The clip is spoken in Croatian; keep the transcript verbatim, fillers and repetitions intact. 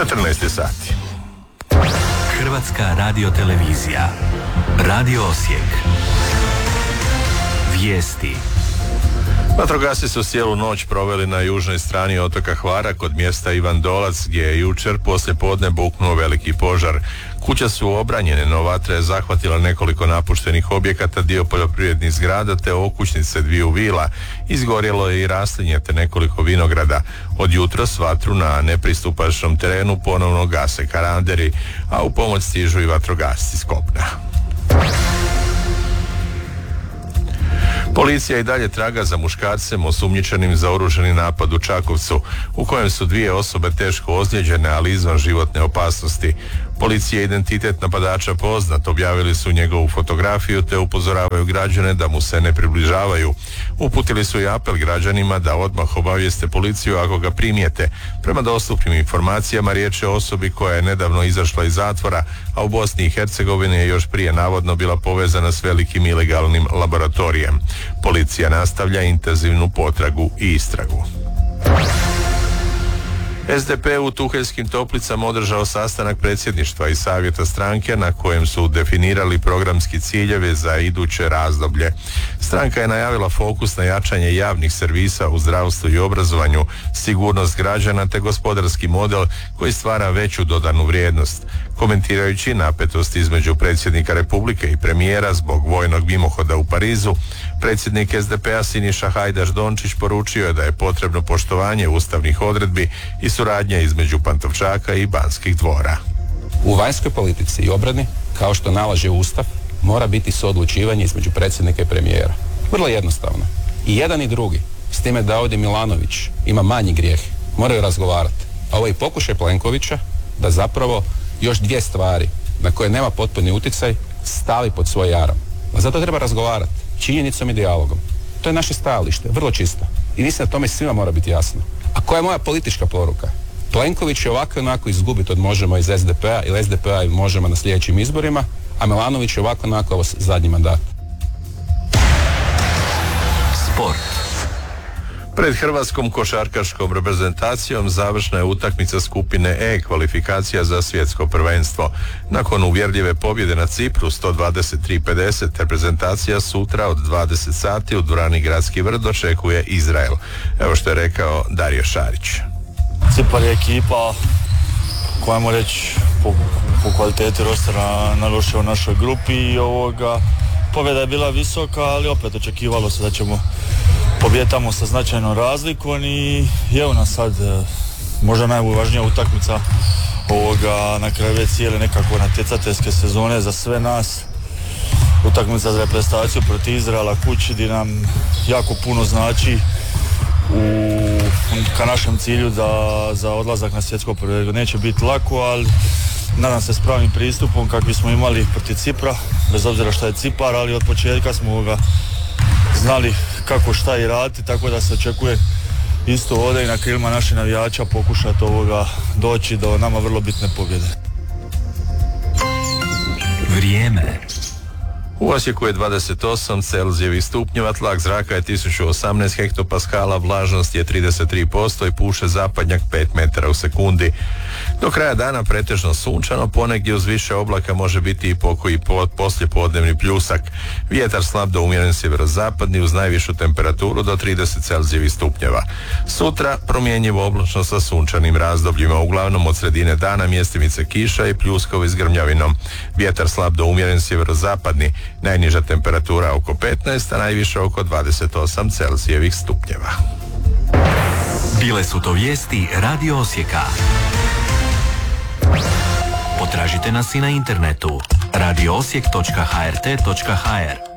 četrnaest sati. Hrvatska radiotelevizija. Radio Osijek. Vijesti. Vatrogasci su cijelu noć proveli na južnoj strani otoka Hvara kod mjesta Ivan Dolac, gdje je jučer poslije podne buknuo veliki požar. Kuće su obranjene, no vatra je zahvatila nekoliko napuštenih objekata, dio poljoprivrednih zgrada te okućnice dviju vila. Izgorjelo je i raslinje te nekoliko vinograda. Od jutros vatru na nepristupačnom terenu ponovno gase karanderi, a u pomoć stižu i vatrogasci s kopna. Policija i dalje traga za muškarcem osumnjičenim za oružani napad u Čakovcu, u kojem su dvije osobe teško ozlijeđene, ali izvan životne opasnosti. Policija je identitet napadača poznat, objavili su njegovu fotografiju te upozoravaju građane da mu se ne približavaju. Uputili su i apel građanima da odmah obavijeste policiju ako ga primijete. Prema dostupnim informacijama riječ je o osobi koja je nedavno izašla iz zatvora, a u Bosni i Hercegovini je još prije navodno bila povezana s velikim ilegalnim laboratorijem. Policija nastavlja intenzivnu potragu i istragu. S D P u Tuheljskim Toplicama održao sastanak predsjedništva i savjeta stranke na kojem su definirali programski ciljeve za iduće razdoblje. Stranka je najavila fokus na jačanje javnih servisa u zdravstvu i obrazovanju, sigurnost građana te gospodarski model koji stvara veću dodanu vrijednost. Komentirajući napetost između predsjednika Republike i premijera zbog vojnog mimohoda u Parizu, predsjednik S D P-a Siniša Hajdaš Dončić poručio je da je potrebno poštovanje ustavnih odredbi i suradnja između Pantovčaka i Banskih dvora. U vanjskoj politici i obrani, kao što nalaže Ustav, mora biti suodlučivanje između predsjednika i premijera. Vrlo jednostavno. I jedan i drugi, s time da ovdje Milanović ima manji grijeh, moraju razgovarati. A ovo je pokušaj Plenkovića da zapravo još dvije stvari na koje nema potpuni utjecaj stavi pod svoj jaram. A zato treba razgovarati činjenicom i dijalogom. To je naše stajalište, vrlo čisto. I mislim da tome svima mora biti jasno. A koja je moja politička poruka? Plenković će ovako i onako izgubiti od Možemo iz S D P-a ili S D P-a i Možemo na sljedećim izborima, a Milanović je ovako i onako ovo zadnji mandat. Sport. Pred hrvatskom košarkaškom reprezentacijom završna je utakmica skupine E kvalifikacija za svjetsko prvenstvo. Nakon uvjerljive pobjede na Cipru sto dvadeset tri pedeset, reprezentacija sutra od dvadeset sati u dvorani Gradski vrt dočekuje Izrael. Evo što je rekao Dario Šarić. Cipar je ekipa koja, ajmo reći, po, po kvaliteti rostera najlošija u našoj grupi i ovoga, pobjeda je bila visoka, ali opet očekivalo se da ćemo pobjetamo sa značajnom razlikom i evo nas sad možda najvažnija utakmica ovoga na kraju već cijele nekako natjecateljske sezone za sve nas. Utakmica za reprezentaciju protiv Izraela kući gdje nam jako puno znači u, ka našem cilju za, za odlazak na svjetsko prvenstvo. Neće biti lako, ali nadam se s pravim pristupom kakvi smo imali protiv Cipra, bez obzira šta je Cipar, ali od početka smo ovoga znali kako šta i raditi, tako da se očekuje isto ovdje i na krilima naših navijača pokušati ovoga doći do nama vrlo bitne pobjede. Vrijeme. U Osijeku je dvadeset osam Celzijevih stupnjeva, tlak zraka je tisuću osamnaest hektopaskala, vlažnost je trideset tri posto i puše zapadnjak pet metara u sekundi. Do kraja dana pretežno sunčano, ponegdje uz više oblaka može biti i pokoji pod, poslijepodnevni pljusak. Vjetar slab do umjeren sjeverozapadni uz najvišu temperaturu do trideset Celzijevih stupnjeva. Sutra promjenjivo oblačno sa sunčanim razdobljima, uglavnom od sredine dana mjestimice kiša i pljuskovi s grmljavinom. Vjetar slab do umjeren sjeverozapadni, najniža temperatura oko petnaest, a najviša oko dvadeset osam Celzijevih stupnjeva. Bile su to vijesti Radio Osijeka. Potražite nas i na internetu radio osijek točka h r t točka h r.